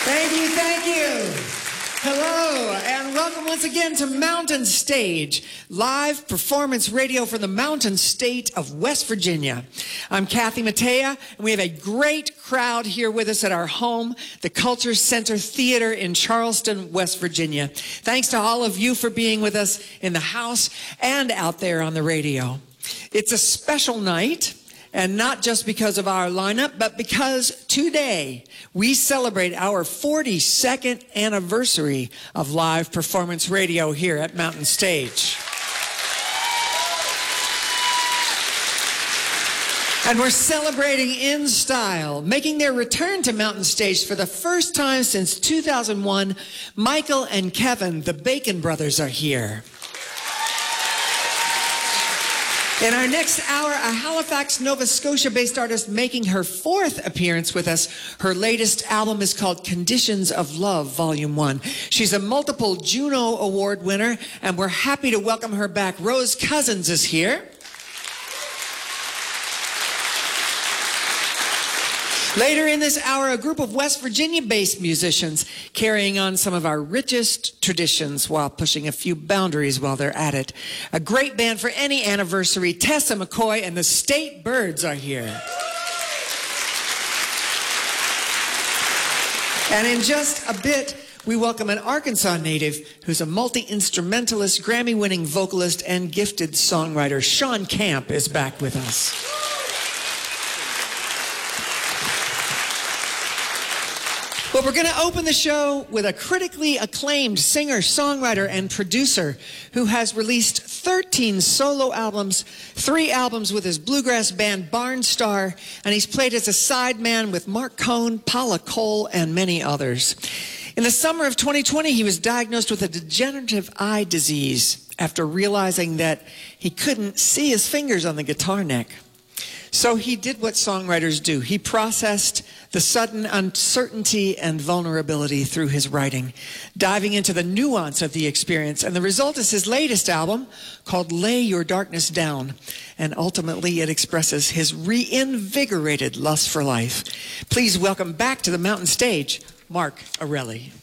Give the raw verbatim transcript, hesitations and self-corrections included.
Thank you, thank you. Hello, and welcome once again to Mountain Stage, live performance radio from the mountain state of West Virginia. I'm Kathy Mattea, and we have a great crowd here with us at our home, the Culture Center Theater in Charleston, West Virginia. Thanks to all of you for being with us in the house and out there on the radio. It's a special night. And not just because of our lineup, but because today we celebrate our forty-second anniversary of live performance radio here at Mountain Stage. And we're celebrating in style. Making their return to Mountain Stage for the first time since two thousand one, Michael and Kevin, the Bacon Brothers, are here. In our next hour, a Halifax, Nova Scotia-based artist making her fourth appearance with us. Her latest album is called Conditions of Love, Volume one. She's a multiple Juno Award winner, and we're happy to welcome her back. Rose Cousins is here. Later in this hour, a group of West Virginia-based musicians carrying on some of our richest traditions while pushing a few boundaries while they're at it. A great band for any anniversary. Tessa McCoy and the State Birds are here. And in just a bit, we welcome an Arkansas native who's a multi-instrumentalist, Grammy-winning vocalist, and gifted songwriter. Sean Camp is back with us. But we're going to open the show with a critically acclaimed singer, songwriter, and producer who has released thirteen solo albums, three albums with his bluegrass band Barnstar, and he's played as a sideman with Mark Cohn, Paula Cole, and many others. In the summer of twenty twenty, he was diagnosed with a degenerative eye disease after realizing that he couldn't see his fingers on the guitar neck. So he did what songwriters do. He processed the sudden uncertainty and vulnerability through his writing, diving into the nuance of the experience. And the result is his latest album called Lay Your Darkness Down. And ultimately it expresses his reinvigorated lust for life. Please welcome back to the Mountain Stage, Mark Arelli.